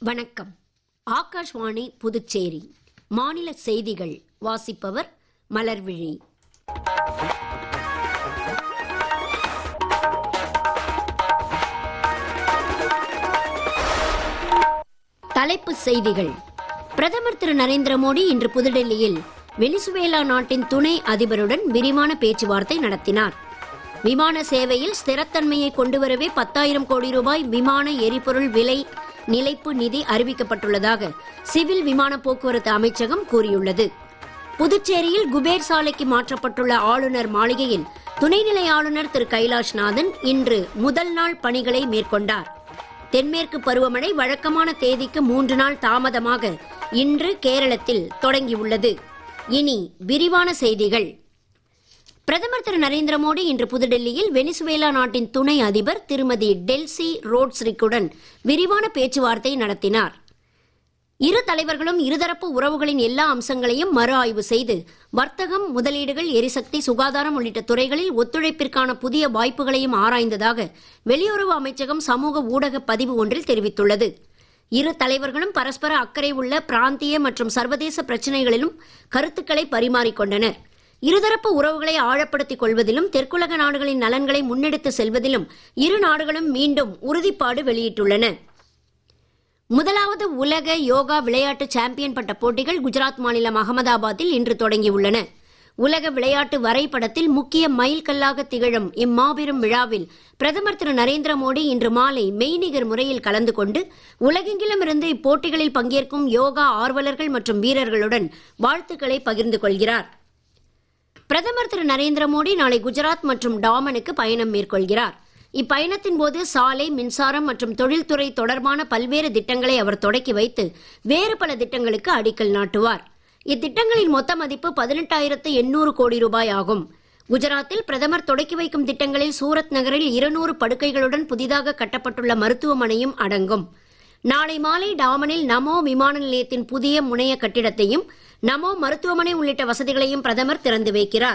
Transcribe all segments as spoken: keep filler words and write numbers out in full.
வணக்கம். ஆகாஷ்வாணி புதுச்சேரி மாநில செய்திகள் வாசிப்பவர் மலர்விழி. தலைப்புச் செய்திகள். பிரதமர் திரு நரேந்திர மோடி இன்று புதுடெல்லியில் வெனிசுவேலா நாட்டின் துணை அதிபருடன் விரிவான பேச்சுவார்த்தை நடத்தினார். விமான சேவையில் ஸ்திரத்தன்மையை கொண்டுவரவே பத்தாயிரம் கோடி ரூபாய் விமான எரிபொருள் விலை நிலைப்பு நிதி அறிவிக்கப்பட்டுள்ளதாக சிவில் விமான போக்குவரத்து அமைச்சகம் கூறியுள்ளது. புதுச்சேரியில் குபேர் சாலைக்கு மாற்றப்பட்டுள்ள ஆளுநர் மாளிகையில் துணைநிலை ஆளுநர் திரு கைலாஷ்நாதன் இன்று முதல் நாள் பணிகளை மேற்கொண்டார். தென்மேற்கு பருவமழை வழக்கமான தேதிக்கு மூன்று நாள் தாமதமாக இன்று கேரளத்தில் தொடங்கியுள்ளது. இனி விரிவான செய்திகள். பிரதமர் திரு நரேந்திர மோடி இன்று புதுடெல்லியில் வெனிசுவேலா நாட்டின் துணை அதிபர் திருமதி டெல்சி ரோட்ஸ்ரிக்குடன் விரிவான பேச்சுவார்த்தை நடத்தினார். இரு தலைவர்களும் இருதரப்பு உறவுகளின் எல்லா அம்சங்களையும் மறு ஆய்வு செய்து வர்த்தகம், முதலீடுகள், எரிசக்தி, சுகாதாரம் உள்ளிட்ட துறைகளில் ஒத்துழைப்பிற்கான புதிய வாய்ப்புகளையும் ஆராய்ந்ததாக வெளியுறவு அமைச்சகம் சமூக ஊடக பதிவு ஒன்றில் தெரிவித்துள்ளது. இரு தலைவர்களும் பரஸ்பர அக்கறை உள்ள பிராந்திய மற்றும் சர்வதேச பிரச்சினைகளிலும் கருத்துக்களை பரிமாறிக்கொண்டனர். இருதரப்பு உறவுகளை ஆழப்படுத்திக் கொள்வதிலும் தெற்குலக நாடுகளின் நலன்களை முன்னெடுத்து செல்வதிலும் இரு நாடுகளும் மீண்டும் உறுதிப்பாடு வெளியிட்டுள்ளன. முதலாவது உலக யோகா விளையாட்டு சாம்பியன் பட்ட போட்டிகள் குஜராத் மாநிலம் அகமதாபாத்தில் இன்று தொடங்கியுள்ளன. உலக விளையாட்டு வரைபடத்தில் முக்கிய மைல்கல்லாக திகழும் இம்மாபெரும் விழாவில் பிரதமர் திரு நரேந்திர மோடி இன்று மாலை மெய்நிகர் முறையில் கலந்து கொண்டு உலகெங்கிலும் இருந்து இப்போட்டிகளில் பங்கேற்கும் யோகா ஆர்வலர்கள் மற்றும் வீரர்களுடன் வாழ்த்துக்களை பகிர்ந்து கொள்கிறார். பிரதமர் திரு நரேந்திர மோடி நாளை குஜராத் மற்றும் டாமனுக்கு பயணம் மேற்கொள்கிறார். இப்பயணத்தின் போது சாலை, மின்சாரம் மற்றும் தொழில்துறை தொடர்பான பல்வேறு திட்டங்களை அவர் தொடக்கி வைத்து வேறு பல திட்டங்களுக்கு அடிக்கல் நாட்டுவார். இத்திட்டங்களின் மொத்த மதிப்பு பதினெட்டாயிரத்து எண்ணூறு கோடி ரூபாய் ஆகும். குஜராத்தில் பிரதமர் தொடக்கி வைக்கும் திட்டங்களில் சூரத் நகரில் இருநூறு படுக்கைகளுடன் புதிதாக கட்டப்பட்டுள்ள மருத்துவமனையும் அடங்கும். நாளை மாலை டாமனில் நமோ விமான நிலையத்தின் புதிய முனைய கட்டிடத்தையும் நமோ மருத்துவமனை உள்ளிட்ட வசதிகளையும் பிரதமர் திறந்து வைக்கிறார்.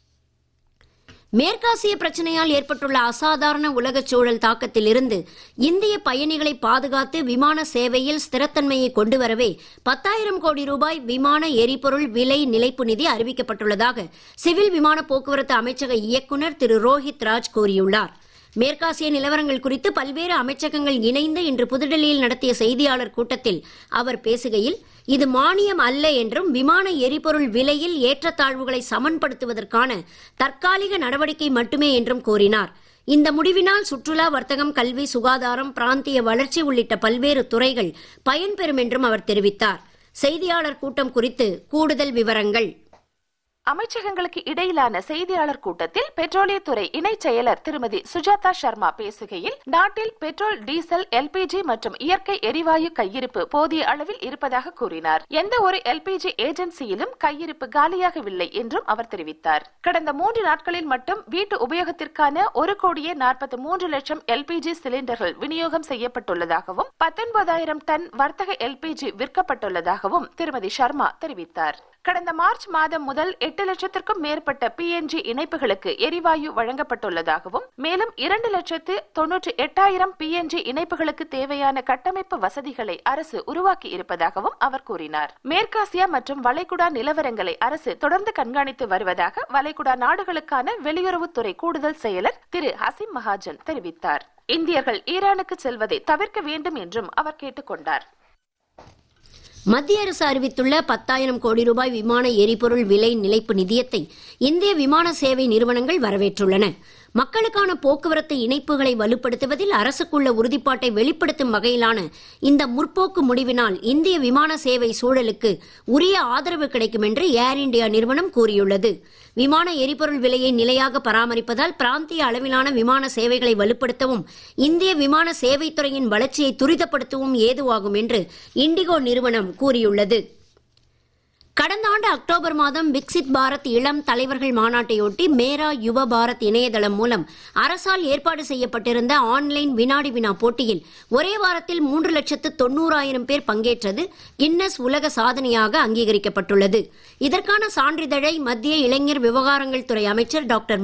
மேற்காசிய பிரச்சனையால் ஏற்பட்டுள்ள அசாதாரண உலகச் சூழல் தாக்கத்தில் இருந்து இந்திய பயணிகளை பாதுகாத்து விமான சேவையில் ஸ்திரத்தன்மையை கொண்டுவரவே பத்தாயிரம் கோடி ரூபாய் விமான எரிபொருள் விலை நிலைப்பு நிதி அறிவிக்கப்பட்டுள்ளதாக சிவில் விமான போக்குவரத்து அமைச்சக இயக்குநர் திரு ரோஹித் ராஜ் கூறியுள்ளார். மேற்காசிய நிலவரங்கள் குறித்து பல்வேறு அமைச்சகங்கள் இணைந்து இன்று புதுடெல்லியில் நடத்திய செய்தியாளர் கூட்டத்தில் அவர் பேசுகையில், இது மானியம் அல்ல என்றும் விமான எரிபொருள் விலையில் ஏற்றத்தாழ்வுகளை சமன்படுத்துவதற்கான தற்காலிக நடவடிக்கை மட்டுமே என்றும் கூறினார். இந்த முடிவினால் சுற்றுலா, வர்த்தகம், கல்வி, சுகாதாரம், பிராந்திய வளர்ச்சி உள்ளிட்ட பல்வேறு துறைகள் பயன்பெறும் என்றும் அவர் தெரிவித்தார். செய்தியாளர் கூட்டம் குறித்து கூடுதல் விவரங்கள். அமைச்சகங்களுக்கு இடையிலான செய்தியாளர் கூட்டத்தில் பெட்ரோலியத்துறை இணை செயலர் திருமதி சுஜாதா சர்மா பேசுகையில், நாட்டில் பெட்ரோல், டீசல், எல்பிஜி மற்றும் இயற்கை எரிவாயு கையிருப்பு போதிய அளவில் இருப்பதாக கூறினார். எந்த ஒரு எல்பிஜி ஏஜென்சியிலும் கையிருப்பு காலியாகவில்லை என்றும் அவர் தெரிவித்தார். கடந்த மூன்று நாட்களில் மட்டும் வீட்டு உபயோகத்திற்கான ஒரு கோடியே நாற்பத்தி மூன்று லட்சம் எல்பிஜி சிலிண்டர்கள் விநியோகம் செய்யப்பட்டுள்ளதாகவும் பத்தொன்பதாயிரம் டன் வர்த்தக எல்பிஜி விற்கப்பட்டுள்ளதாகவும் திருமதி சர்மா தெரிவித்தார். கடந்த மார்ச் மாதம் முதல் எட்டு லட்சத்திற்கும் மேற்பட்ட பிஎன்ஜி இணைப்புகளுக்கு எரிவாயு வழங்கப்பட்டுள்ளதாகவும் மேலும் இரண்டு லட்சத்து தொன்னூற்றி எட்டாயிரம் பிஎன்ஜி இணைப்புகளுக்கு தேவையான கட்டமைப்பு வசதிகளை அரசு உருவாக்கி இருப்பதாகவும் அவர் கூறினார். மேற்காசியா மற்றும் வளைகுடா நிலவரங்களை அரசு தொடர்ந்து கண்காணித்து வருவதாக வளைகுடா நாடுகளுக்கான வெளியுறவுத்துறை கூடுதல் செயலர் திரு ஹசிம் மகாஜன் தெரிவித்தார். இந்தியர்கள் ஈரானுக்கு செல்வதை தவிர்க்க வேண்டும் என்றும் அவர் கேட்டுக் கொண்டார். மத்திய அரசு அறிவித்துள்ள பத்தாயிரம் கோடி ரூபாய் விமான எரிபொருள் விலை நிலைப்பு நிதியத்தை இந்திய விமான சேவை நிறுவனங்கள் வரவேற்றுள்ளன. மக்களுக்கான போக்குவரத்து இணைப்புகளை வலுப்படுத்துவதில் அரசுக்குள்ள உறுதிப்பாட்டை வெளிப்படுத்தும் வகையிலான இந்த முற்போக்கு முடிவினால் இந்திய விமான சேவை சூழலுக்கு உரிய ஆதரவு கிடைக்கும் என்று ஏர் இண்டியா நிறுவனம் கூறியுள்ளது. விமான எரிபொருள் விலையை நிலையாக பராமரிப்பதால் பிராந்திய அளவிலான விமான சேவைகளை வலுப்படுத்தவும் இந்திய விமான சேவைத்துறையின் வளர்ச்சியை துரிதப்படுத்தவும் ஏதுவாகும் என்று இண்டிகோ நிறுவனம் கூறியுள்ளது. கடந்த ஆண்டு அக்டோபர் மாதம் விக்சித் பாரத் இளம் தலைவர்கள் மாநாட்டையொட்டி மேரா யுவ பாரத் இணையதளம் மூலம் அரசால் ஏற்பாடு செய்யப்பட்டிருந்த ஆன்லைன் வினாடி வினா போட்டியில் ஒரே வாரத்தில் மூன்று லட்சத்து தொன்னூறாயிரம் பேர் பங்கேற்றது கின்னஸ் உலக சாதனையாக அங்கீகரிக்கப்பட்டுள்ளது. இதற்கான சான்றிதழை மத்திய இளைஞர் விவகாரங்கள் துறை அமைச்சர் டாக்டர்